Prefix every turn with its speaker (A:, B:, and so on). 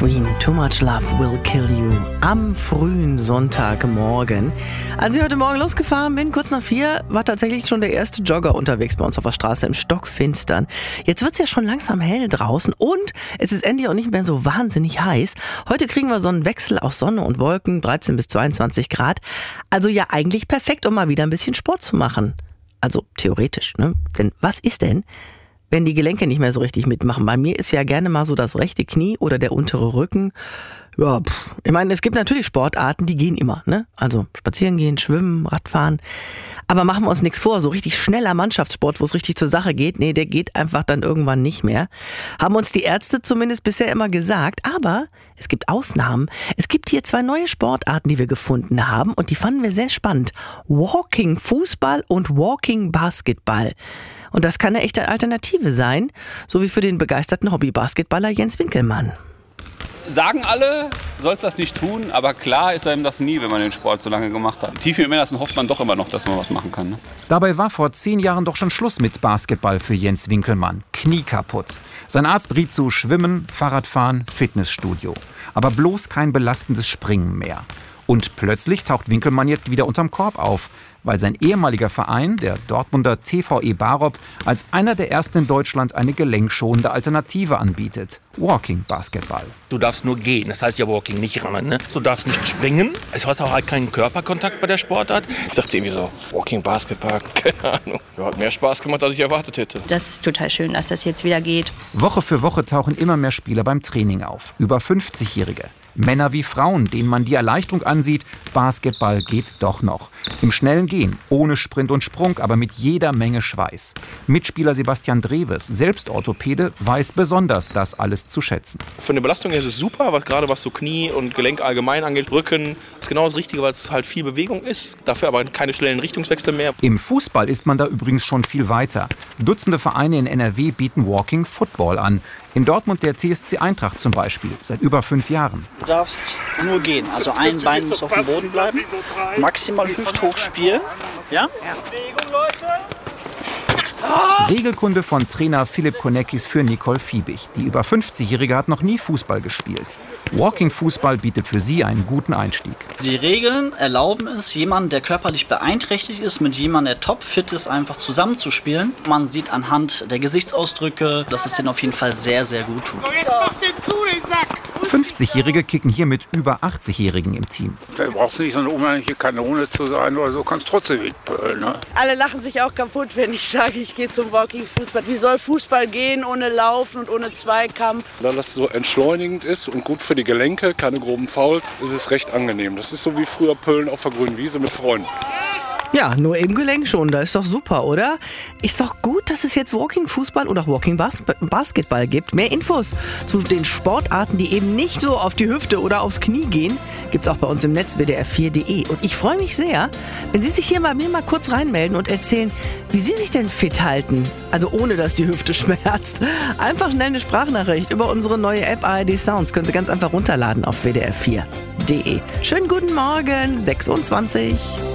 A: Queen, Too Much Love Will Kill You am frühen Sonntagmorgen. Als ich heute Morgen losgefahren bin, kurz nach 4, war tatsächlich schon der erste Jogger unterwegs bei uns auf der Straße im Stockfinstern. Jetzt wird's ja schon langsam hell draußen und es ist endlich auch nicht mehr so wahnsinnig heiß. Heute kriegen wir so einen Wechsel aus Sonne und Wolken, 13 bis 22 Grad. Also ja eigentlich perfekt, um mal wieder ein bisschen Sport zu machen. Also theoretisch, ne? Denn was ist denn, wenn die Gelenke nicht mehr so richtig mitmachen? Bei mir ist ja gerne mal so das rechte Knie oder der untere Rücken. Ja, ich meine, es gibt natürlich Sportarten, die gehen immer, ne? Also spazieren gehen, schwimmen, Radfahren. Aber machen wir uns nichts vor, so richtig schneller Mannschaftssport, wo es richtig zur Sache geht, nee, der geht einfach dann irgendwann nicht mehr. Haben uns die Ärzte zumindest bisher immer gesagt, aber es gibt Ausnahmen. Es gibt hier 2 neue Sportarten, die wir gefunden haben und die fanden wir sehr spannend. Walking Fußball und Walking Basketball. Und das kann eine echte Alternative sein, so wie für den begeisterten Hobby-Basketballer Jens Winkelmann.
B: Sagen alle, soll's das nicht tun, aber klar ist einem das nie, wenn man den Sport so lange gemacht hat. Tief im Innersten hofft man doch immer noch, dass man was machen kann. Ne?
C: Dabei war vor 10 Jahren doch schon Schluss mit Basketball für Jens Winkelmann. Knie kaputt. Sein Arzt riet zu Schwimmen, Fahrradfahren, Fitnessstudio. Aber bloß kein belastendes Springen mehr. Und plötzlich taucht Winkelmann jetzt wieder unterm Korb auf, weil sein ehemaliger Verein, der Dortmunder TVE Barop, als einer der ersten in Deutschland eine gelenkschonende Alternative anbietet. Walking Basketball.
D: Du darfst nur gehen, das heißt ja Walking, nicht rennen. Ne? Du darfst nicht springen. Du hast auch halt keinen Körperkontakt bei der Sportart.
E: Ich dachte irgendwie so, Walking Basketball, keine Ahnung. Ja, hat mehr Spaß gemacht, als ich erwartet hätte.
F: Das ist total schön, dass das jetzt wieder geht.
C: Woche für Woche tauchen immer mehr Spieler beim Training auf. Über 50-Jährige. Männer wie Frauen, denen man die Erleichterung ansieht, Basketball geht doch noch. Im schnellen Gehen, ohne Sprint und Sprung, aber mit jeder Menge Schweiß. Mitspieler Sebastian Dreves, selbst Orthopäde, weiß besonders das alles zu schätzen.
E: Von der Belastung her ist es super, gerade was so Knie und Gelenk allgemein angeht. Rücken ist genau das Richtige, weil es halt viel Bewegung ist. Dafür aber keine schnellen Richtungswechsel mehr.
C: Im Fußball ist man da übrigens schon viel weiter. Dutzende Vereine in NRW bieten Walking Football an. In Dortmund der TSC Eintracht zum Beispiel, seit über 5 Jahren.
G: Du darfst nur gehen, also ein Bein muss auf dem Boden bleiben, maximal hüfthoch spielen. Ja?
E: Bewegung, Leute!
C: Regelkunde von Trainer Philipp Konekis für Nicole Fiebig. Die über 50-Jährige hat noch nie Fußball gespielt. Walking Fußball bietet für sie einen guten Einstieg.
G: Die Regeln erlauben es, jemanden, der körperlich beeinträchtigt ist, mit jemandem, der topfit ist, einfach zusammenzuspielen. Man sieht anhand der Gesichtsausdrücke, dass es denen auf jeden Fall sehr, sehr gut tut.
H: So, jetzt mach den zu, den Sack!
C: 50-Jährige kicken hier mit über 80-Jährigen im Team.
I: Da brauchst du nicht so eine unheimliche Kanone zu sein oder so, kannst trotzdem mitpölen. Ne?
J: Alle lachen sich auch kaputt, wenn ich sage, ich gehe zum Walking-Fußball. Wie soll Fußball gehen ohne Laufen und ohne Zweikampf?
K: Da das so entschleunigend ist und gut für die Gelenke, keine groben Fouls, ist es recht angenehm. Das ist so wie früher Pölen auf der grünen Wiese mit Freunden.
A: Ja, nur eben gelenkschonender, ist doch super, oder? Ist doch gut, dass es jetzt Walking-Fußball oder Walking-Basketball gibt. Mehr Infos zu den Sportarten, die eben nicht so auf die Hüfte oder aufs Knie gehen, gibt's auch bei uns im Netz wdr4.de. Und ich freue mich sehr, wenn Sie sich hier bei mir mal kurz reinmelden und erzählen, wie Sie sich denn fit halten. Also ohne, dass die Hüfte schmerzt. Einfach schnell eine Sprachnachricht über unsere neue App ARD Sounds. Können Sie ganz einfach runterladen auf wdr4.de. Schönen guten Morgen, 6:20.